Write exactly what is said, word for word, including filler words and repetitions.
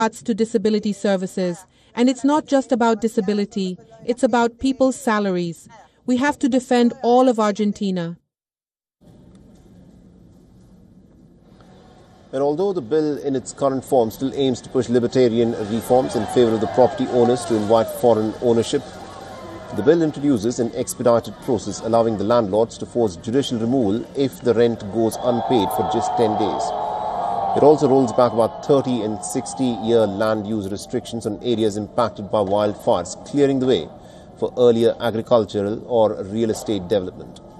to disability services. And it's not just about disability, it's about people's salaries. We have to defend all of Argentina. And although the bill in its current form still aims to push libertarian reforms in favour of the property owners to invite foreign ownership, the bill introduces an expedited process allowing the landlords to force judicial removal if the rent goes unpaid for just ten days. It also rolls back about thirty and sixty year land use restrictions on areas impacted by wildfires, clearing the way for earlier agricultural or real estate development.